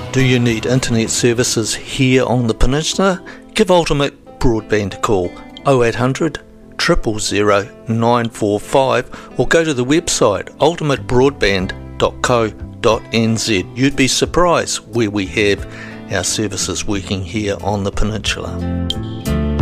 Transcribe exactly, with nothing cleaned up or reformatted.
Do you need internet services here on the peninsula? Give Ultimate Broadband a call oh eight hundred, zero zero zero, nine four five or go to the website ultimate broadband dot co dot n z. You'd be surprised where we have our services working here on the peninsula.